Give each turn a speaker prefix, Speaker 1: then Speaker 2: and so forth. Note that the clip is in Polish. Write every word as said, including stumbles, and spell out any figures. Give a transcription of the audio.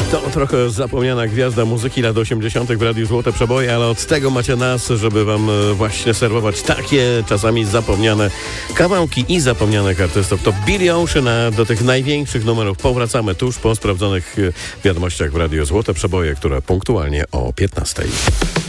Speaker 1: To trochę zapomniana gwiazda muzyki lat osiemdziesiątych w Radiu Złote Przeboje, ale od tego macie nas, żeby wam właśnie serwować takie czasami zapomniane kawałki i zapomnianych artystów. To Billy Ocean, a do tych największych numerów powracamy tuż po sprawdzonych wiadomościach w Radiu Złote Przeboje, które punktualnie o piętnastej.